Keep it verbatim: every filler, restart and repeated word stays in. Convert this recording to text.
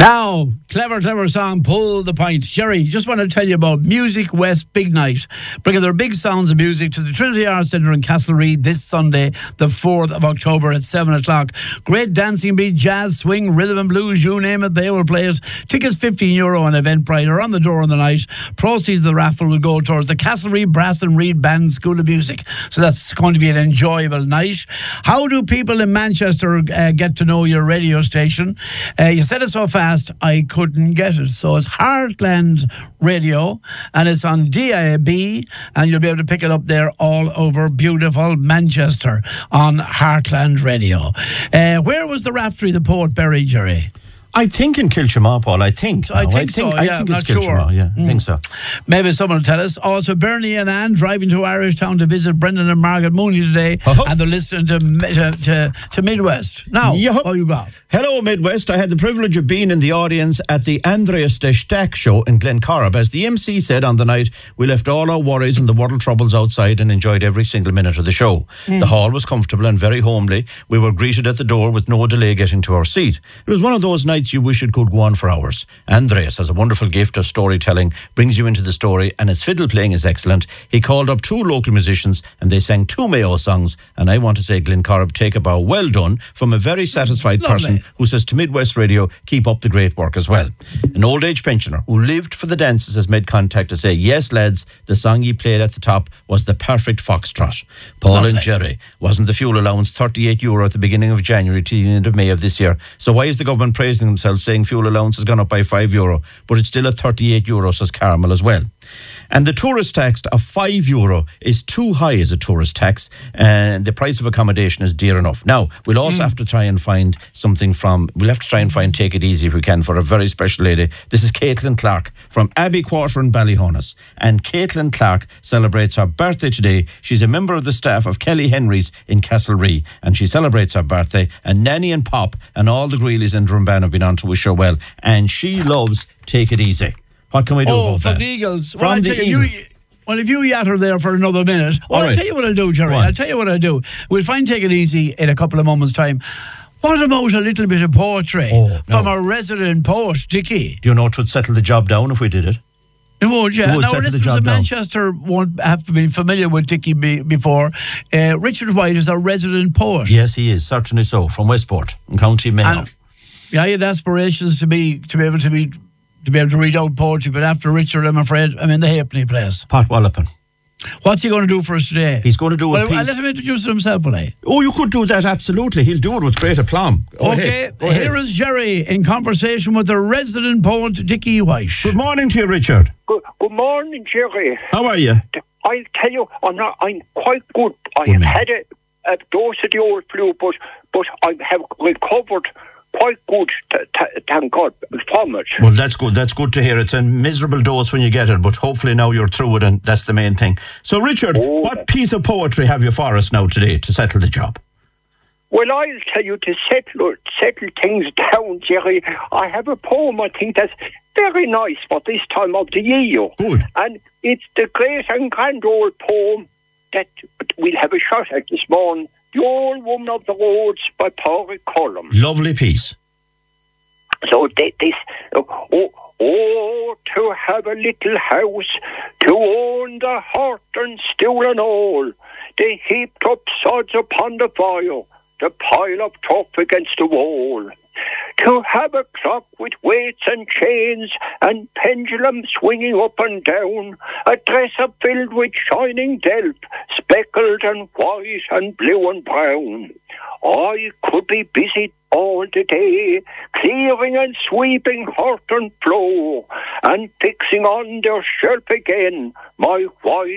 Now, clever, clever song, Pull the Pint. Jerry, just want to tell you about Music West Big Night, bringing their big sounds of music to the Trinity Arts Centre in Castlereagh this Sunday, the fourth of October at seven o'clock. Great dancing beat, jazz, swing, rhythm and blues, you name it, they will play it. Tickets fifteen euro on Eventbrite or on the door on the night. Proceeds of the raffle will go towards the Castlereagh Brass and Reed Band School of Music. So that's going to be an enjoyable night. How do people in Manchester uh, get to know your radio station? Uh, you said it so fast, I couldn't get it. So it's Heartland Radio, and it's on D A B, and you'll be able to pick it up there all over beautiful Manchester on Heartland Radio. Uh, where was the Raftery, the Poet buried, Jerry? I think in Kilchamaw, Paul. I think. I think, I think so. I yeah, think I'm it's not Kilchamaw. sure. Yeah, I mm. think so. Maybe someone will tell us. Also, Bernie and Anne driving to Irish Town to visit Brendan and Margaret Mooney today, uh-huh. and they're listening to to, to, to Midwest. Now, yep. what you got? Hello, Midwest. I had the privilege of being in the audience at the Andreas de Stack show in Glencorrib. As the M C said on the night, we left all our worries and the world troubles outside and enjoyed every single minute of the show. Mm. The hall was comfortable and very homely. We were greeted at the door with no delay getting to our seat. It was one of those nights you wish it could go on for hours. Andreas has a wonderful gift of storytelling, brings you into the story, and his fiddle playing is excellent. He called up two local musicians and they sang two Mayo songs, and I want to say, Glencorrib, take a bow. Well done from a very satisfied Lovely. person who says to Midwest Radio, keep up the great work as well. An old age pensioner who lived for the dances has made contact to say, yes lads, the song he played at the top was the perfect foxtrot. Paul Lovely. and Jerry, wasn't the fuel allowance thirty-eight euro at the beginning of January to the end of May of this year? So why is the government praising themselves, saying fuel allowance has gone up by five euro, but it's still at thirty-eight euro, says Carmel as well. And the tourist tax of five euro is too high as a tourist tax, and the price of accommodation is dear enough. Now, we'll also mm. have to try and find something from, we'll have to try and find Take It Easy if we can for a very special lady. This is Caitlin Clark from Abbey Quarter in Ballyhonus. And Caitlin Clark celebrates her birthday today. She's a member of the staff of Kelly Henry's in Castlereagh, and she celebrates her birthday. And Nanny and Pop and all the Greeleys in Drumban have been on to wish her well. And she loves Take It Easy. What can we do oh, about from that? the Eagles. From well, the you, Eagles. You, well, if you yatter there for another minute, well, All I'll right. tell you what I'll do, Jerry. What? I'll tell you what I'll do. We'll find Take It Easy in a couple of moments' time. What about a little bit of poetry Oh, from no. our resident poet, Dickie? Do you know it would settle the job down if we did it? It would, yeah. It would now, settle the listeners job in down. Manchester won't have been familiar with Dickie be, before. Uh, Richard White is our resident poet. Yes, he is, certainly so, from Westport in County Mayo. And, yeah, he had aspirations to be to be able to be to be able to read out poetry, but after Richard, I'm afraid, I'm in the halfpenny place. Pat Wallopin. What's he going to do for us today? He's going to do a well, piece. I'll let him introduce it himself, will I? Oh, you could do that, absolutely. He'll do it with great aplomb. Go okay, ahead. Go here ahead. is Jerry in conversation with the resident poet, Dickie White. Good morning to you, Richard. Good, good morning, Jerry. How are you? I'll tell you, I'm not. I'm quite good. I Good have man. had a, a dose of the old flu, but but I have recovered quite good. T- t- thank God from it. Well, that's good. That's good to hear. It's a miserable dose when you get it, but hopefully now you're through it, and that's the main thing. So, Richard, Oh. what piece of poetry have you for us now today to settle the job? Well, I'll tell you to settle settle things down, Jerry. I have a poem I think that's very nice for this time of the year. Good. And it's the great and grand old poem that we'll have a shot at this morning. The Old Woman of the Roads by Pádraig Colum. Lovely piece. So they, this, oh, oh, oh, to have a little house, to own the heart and stool and all. They heaped up sods upon the fire, to pile up tough against the wall. To have a clock with weights and chains and pendulum swinging up and down, a dresser filled with shining delp, speckled and white and blue and brown. I could be busy all the day, clearing and sweeping hearth and floor, and fixing on their shelf again my white